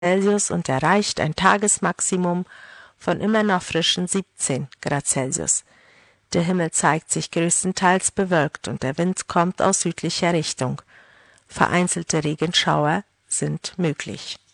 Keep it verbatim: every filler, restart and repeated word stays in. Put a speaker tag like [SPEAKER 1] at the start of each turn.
[SPEAKER 1] Celsius und erreicht ein Tagesmaximum von immer noch frischen siebzehn Grad Celsius. Der Himmel zeigt sich größtenteils bewölkt und der Wind kommt aus südlicher Richtung. Vereinzelte Regenschauer sind möglich.